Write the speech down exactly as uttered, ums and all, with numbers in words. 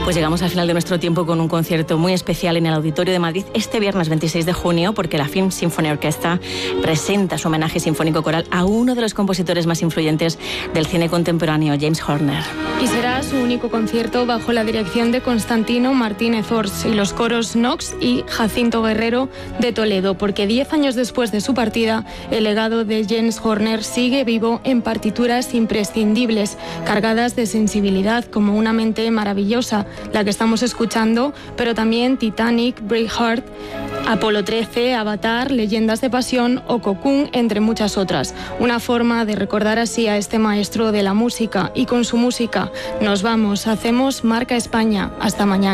Pues llegamos al final de nuestro tiempo con un concierto muy especial en el Auditorio de Madrid este viernes veintiséis de junio, porque la Film Symphony Orchestra presenta su homenaje sinfónico coral a uno de los compositores más influyentes del cine contemporáneo, James Horner. Y será su único concierto bajo la dirección de Constantino Martínez Ors y los coros Knox y Jacinto Guerrero de Toledo, porque diez años después de su partida, el legado de James Horner sigue vivo en partituras imprescindibles, cargadas de sensibilidad, como Una mente maravillosa, la que estamos escuchando, pero también Titanic, Braveheart, Apolo trece, Avatar, Leyendas de Pasión o Cocoon, entre muchas otras. Una forma de recordar así a este maestro de la música, y con su música nos vamos, hacemos Marca España. Hasta mañana.